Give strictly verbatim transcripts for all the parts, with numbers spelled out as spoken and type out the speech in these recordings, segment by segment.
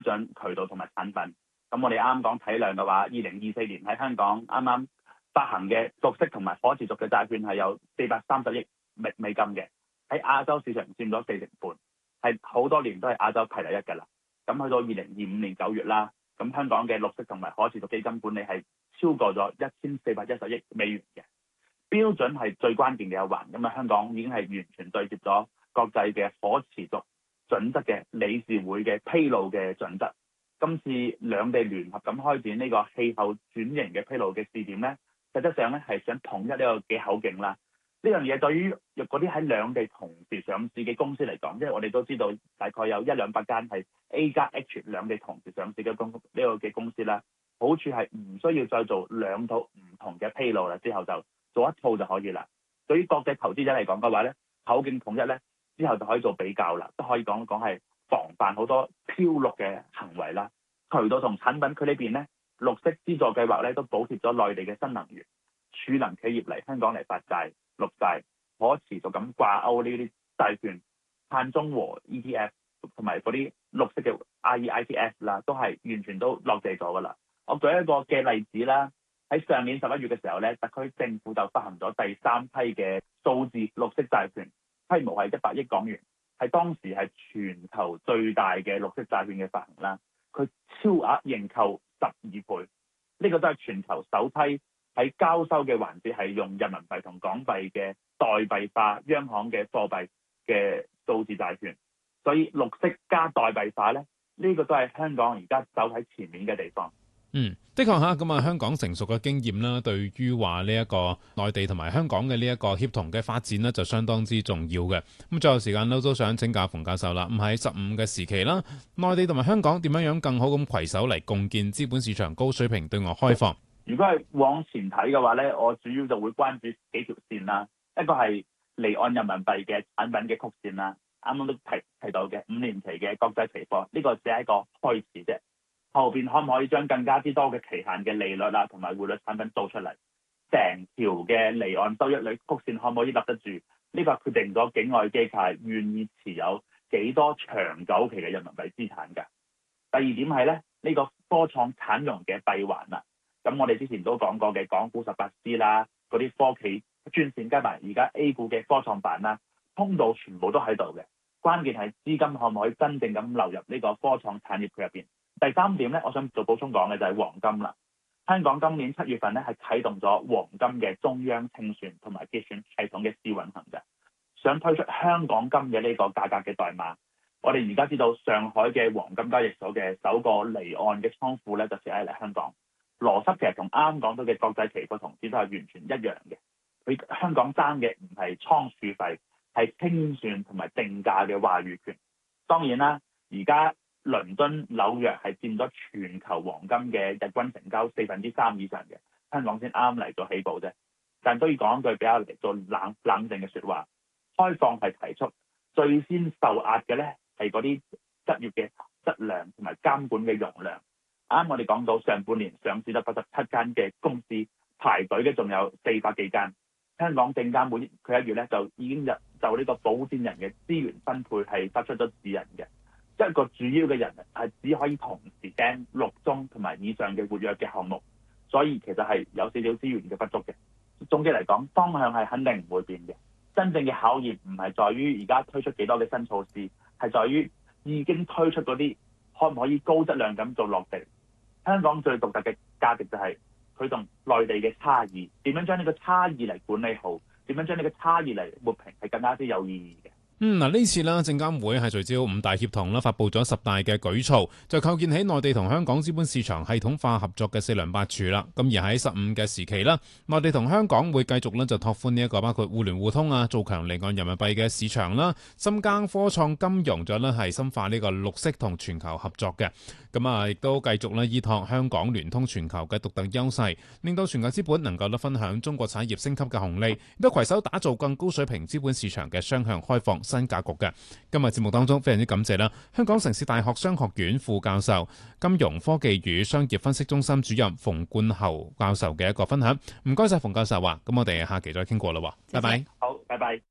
準渠道同埋產品。咁我哋啱啱講體量嘅話，二零二四年喺香港啱啱發行嘅綠色同埋可持續嘅債券係有四百三十億美美金嘅，喺亞洲市場佔咗四成半，係好多年都係亞洲排第一㗎啦。咁去到二零二五年九月啦，咁香港嘅綠色同埋可持續基金管理係超過咗一千四百一十億美元嘅。標準係最關鍵嘅一環，咁啊香港已經係完全對接咗國際嘅可持續準則嘅理事會嘅披露嘅準則。今次兩地聯合咁開展呢個氣候轉型嘅披露嘅試點咧，實質上咧係想統一呢個嘅口徑啦。呢樣嘢對於嗰啲喺兩地同時上市嘅公司嚟講，因為我哋都知道大概有一兩百間係 A 加 H 兩地同時上市嘅公呢個嘅公司啦，好處係唔需要再做兩套唔同嘅披露啦，之後就做一套就可以啦。對於國際投資者嚟講嘅話咧，口徑統一咧之後就可以做比較啦，都可以講講係防範好多漂綠嘅行為啦。渠道同產品佢呢邊咧，綠色資助計劃咧都補貼咗內地嘅新能源儲能企業嚟香港嚟發債、綠債、可持續咁掛鈎呢啲債券、碳中和 E T F 同埋嗰啲綠色嘅 R E I T F 啦，都係完全都落地咗噶啦。我舉一個嘅例子啦，喺上年十一月嘅時候咧，特區政府就發行咗第三批嘅數字綠色債券，規模係一百億港元，係當時係全球最大嘅綠色債券嘅發行啦。佢超額認購十二倍，呢個都係全球首批喺交收嘅環節係用人民幣同港幣嘅代幣化央行嘅貨幣嘅數字債券。所以綠色加代幣化咧，呢個都係香港而家走喺前面嘅地方。 嗯，的確嚇，咁啊香港成熟嘅經驗啦，對於話呢一個內地同埋香港嘅呢一個協同嘅發展呢，就相當之重要嘅。咁最後時間都都想請教馮教授啦。咁喺十五嘅時期啦，內地同埋香港點樣樣更好咁攜手嚟共建資本市場高水平對外開放？ 如果係往前睇嘅話咧，我主要就會關注幾條線啦。一個係離岸人民幣嘅產品嘅曲線啦，啱啱都提提到嘅五年期嘅國際期貨，呢個只係一個開始啫。後邊可唔可以將更加之多嘅期限嘅利率啦，同埋匯率產品做出嚟？成條嘅離岸收益率曲線可唔可以立得住？呢個決定咗境外機構願意持有幾多長久期嘅人民幣資產㗎。第二點係咧，呢個科創產融嘅閉環啦。咁我哋之前都講過嘅港股十八 C 啦，嗰啲科企專線加埋而家 A 股嘅科創板啦，通道全部都喺度嘅。關鍵係資金可唔可以真正咁流入呢個科創產業區入邊？第三點咧，我想做補充講嘅就係黃金啦。香港今年七月份咧係啟動咗黃金嘅中央清算同埋結算系統嘅試運行嘅，想推出香港金嘅呢個價格嘅代碼。我哋而家知道上海嘅黃金交易所嘅首個離岸嘅倉庫咧就設喺嚟香港，邏輯其實同啱啱講到嘅國際期貨同時都係完全一樣嘅。佢香港爭嘅唔係倉儲費，係清算同埋定價嘅話語權。當然啦，而家倫敦、紐約係佔咗全球黃金嘅日均成交四分之三以上嘅，香港先啱嚟做起步啫。但都要講一句比較嚟做冷冷靜嘅説話，開放係提出最先受壓嘅咧係嗰啲執業嘅質量同埋監管嘅容量。啱我哋講到上半年上市咗八十七間嘅公司，排隊嘅仲有四百幾間。香港證監會佢一月咧就已經入就呢個保薦人嘅資源分配係發出咗指引嘅。一個主要嘅人係只可以同時盯六宗同埋以上嘅活躍嘅項目，所以其實係有少少資源嘅不足嘅。總結嚟講，方向係肯定唔會變嘅。真正嘅考驗唔係在於而家推出幾多嘅新措施，係在於已經推出嗰啲可唔可以高質量咁做落地。香港最獨特嘅價值就係佢同內地嘅差異，點樣將呢個差異嚟管理好，點樣將呢個差異嚟抹平，係更加之有意義嘅。 嗯，嗱呢次啦，證監會係聚焦五大協同啦，發布咗十大嘅舉措，就構建起內地同香港資本市場系統化合作嘅四梁八柱啦。咁而喺十五嘅時期啦，內地同香港會繼續咧就拓寬呢一個包括互聯互通啊，做強離岸人民幣嘅市場啦，深耕科創金融，咗咧係深化呢個綠色同全球合作嘅。咁啊，亦都繼續咧依託香港聯通全球嘅獨特優勢，令到全球資本能夠咧分享中國產業升級嘅紅利，亦都攜手打造更高水平資本市場嘅雙向開放新格局嘅。今日節目當中非常之感謝啦，香港城市大學商學院副教授、金融科技與商業分析中心主任馮冠侯教授嘅一個分享。唔該晒馮教授啊，咁我哋下期再傾過啦，拜拜。 好，拜拜。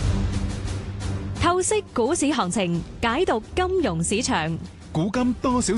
透析股市行情，解讀金融市場， 古今多少